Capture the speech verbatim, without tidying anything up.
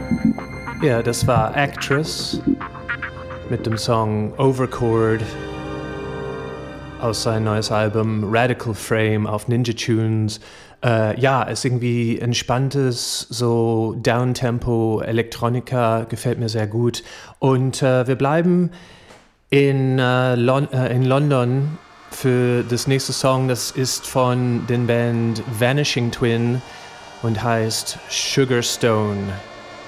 Ja, das war Actress mit dem Song Overchord aus seinem neues Album Radical Frame auf Ninja Tunes. Äh, ja, ist irgendwie entspanntes, so Downtempo, Elektronika, gefällt mir sehr gut. Und äh, wir bleiben in, äh, Lon- äh, in London für das nächste Song. Das ist von den Band Vanishing Twin und heißt Sugar Stone.